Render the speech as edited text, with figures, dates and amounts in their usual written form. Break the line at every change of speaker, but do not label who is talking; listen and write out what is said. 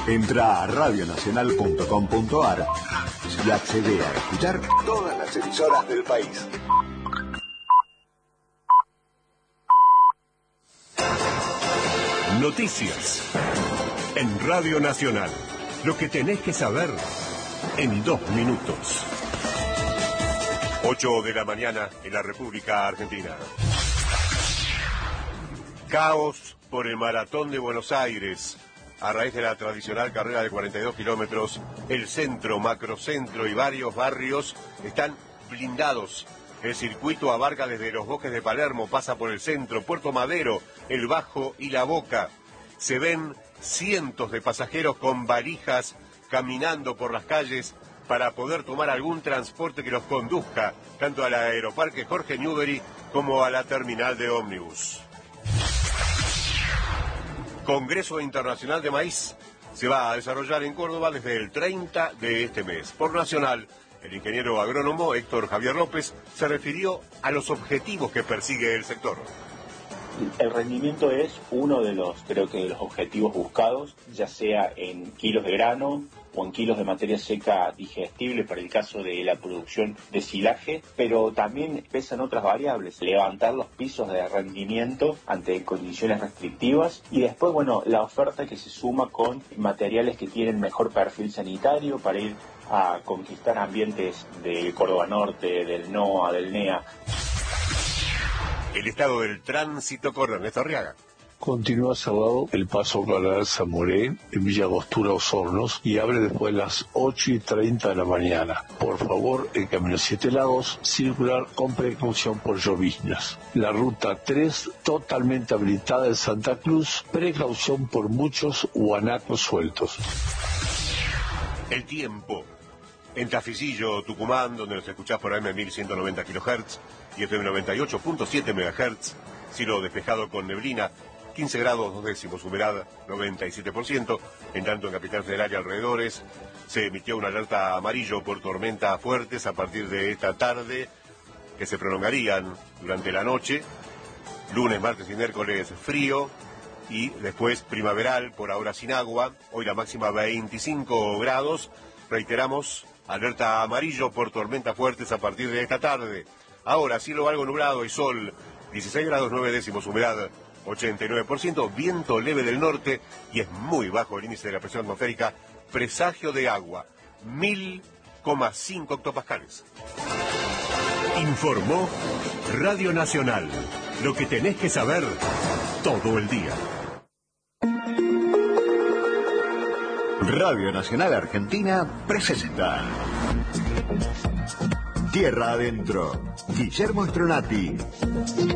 Entra a radionacional.com.ar y accede a escuchar todas las emisoras del país.
Noticias en Radio Nacional. Lo que tenés que saber en 2 minutos. 8 de la mañana en la República Argentina. Caos por el Maratón de Buenos Aires. A raíz de la tradicional carrera de 42 kilómetros, el centro, macrocentro y varios barrios están blindados. El circuito abarca desde los bosques de Palermo, pasa por el centro, Puerto Madero, el Bajo y la Boca. Se ven cientos de pasajeros con valijas caminando por las calles para poder tomar algún transporte que los conduzca, tanto al Aeroparque Jorge Newbery como a la terminal de ómnibus. Congreso Internacional de Maíz se va a desarrollar en Córdoba desde el 30 de este mes. Por Nacional, el ingeniero agrónomo Héctor Javier López se refirió a los objetivos que persigue el sector.
El rendimiento es uno de los objetivos buscados, ya sea en kilos de grano o en kilos de materia seca digestible para el caso de la producción de silaje, pero también pesan otras variables, levantar los pisos de rendimiento ante condiciones restrictivas y después, la oferta que se suma con materiales que tienen mejor perfil sanitario para ir a conquistar ambientes del Córdoba Norte, del NOA, del NEA.
El estado del tránsito con Ernesto Arriaga.
Continúa cerrado el paso Cardenal Zamoré en Villa Angostura, Osornos, y abre después de las 8:30 de la mañana. Por favor, el camino 7 Lagos, circular con precaución por lloviznas. La ruta 3, totalmente habilitada en Santa Cruz, precaución por muchos guanacos sueltos.
El tiempo. En Tafillo, Tucumán, donde nos escuchás por AM 1190 kHz y FM 98.7 MHz, cielo despejado con neblina, 15 grados 2 décimos, humedad 97%, en tanto en Capital Federal y alrededores se emitió una alerta amarillo por tormentas fuertes a partir de esta tarde, que se prolongarían durante la noche, lunes, martes y miércoles frío, y después primaveral, por ahora sin agua, hoy la máxima 25 grados, reiteramos, alerta amarillo por tormentas fuertes a partir de esta tarde. Ahora, cielo algo nublado y sol, 16 grados 9 décimos, humedad 89%, viento leve del norte y es muy bajo el índice de la presión atmosférica, presagio de agua, 1000,5 hectopascales.
Informó Radio Nacional, lo que tenés que saber todo el día.
Radio Nacional Argentina presenta Tierra Adentro. Guillermo Stronati.